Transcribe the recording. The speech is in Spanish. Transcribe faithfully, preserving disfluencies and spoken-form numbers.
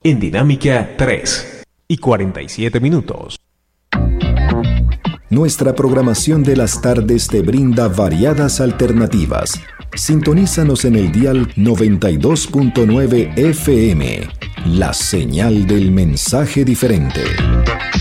en Dinámica tres y cuarenta y siete minutos. Nuestra programación de las tardes te brinda variadas alternativas. Sintonízanos en el dial noventa y dos punto nueve F M, la señal del mensaje diferente.